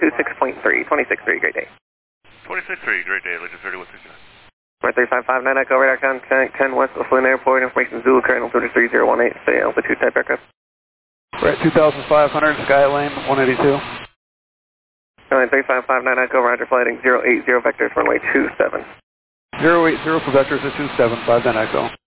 26.3, 26.3, great day. 26.3, great day, Legend 30, what's it? 3559 Echo, radar contact 10 West of Flynn Airport, information Zulu, current altitude 3018, say altitude type aircraft. We're at 2,500, Skylane 182. 3559 Echo, roger, flighting 080 vectors, runway 27. 080 for vectors at 27, 59 Echo.